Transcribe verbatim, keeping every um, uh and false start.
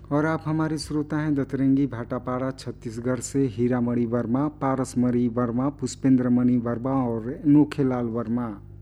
और आप हमारे श्रोता हैं दतरंगी भाटापाड़ा छत्तीसगढ़ से हीरामणि वर्मा, पारसमणि वर्मा, पुष्पेंद्र मणि वर्मा और नोखेलाल वर्मा।